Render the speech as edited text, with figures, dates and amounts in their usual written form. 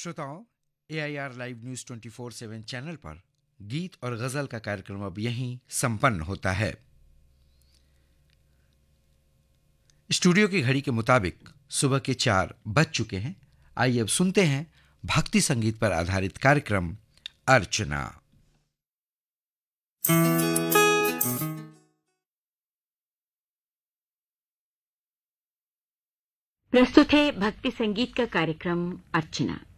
श्रोताओं, AIR live news 24/7 channel पर गीत और गजल का कार्यक्रम अब यहीं संपन्न होता है। स्टूडियो की घड़ी के मुताबिक सुबह के 4 बज चुके हैं। आइए अब सुनते हैं भक्ति संगीत पर आधारित कार्यक्रम अर्चना। प्रस्तुत है भक्ति संगीत का कार्यक्रम अर्चना।